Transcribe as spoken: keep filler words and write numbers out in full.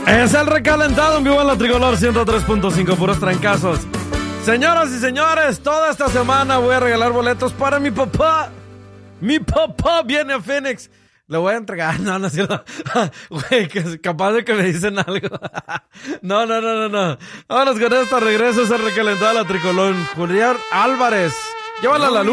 Es el recalentado en vivo en la Tricolor ciento tres punto cinco, puros trancazos. Señoras y señores, toda esta semana voy a regalar boletos para mi papá. Mi papá viene a Phoenix. Le voy a entregar, no, no es cierto. Güey, que capaz de que me dicen algo. No, no, no, no, no. Vámonos con esto, regreso, es el recalentado de la Tricolor. Julián Álvarez, llévala a la luz.